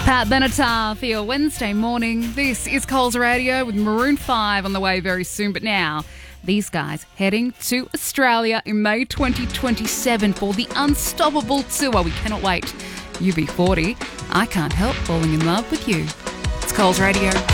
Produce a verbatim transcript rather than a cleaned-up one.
Pat Benatar for your Wednesday morning. This is Coles Radio with Maroon five on the way very soon. But now, these guys heading to Australia in May twenty twenty-seven for the Unstoppable Tour. We cannot wait. U B forty, I Can't Help Falling in Love with You. It's Coles Radio.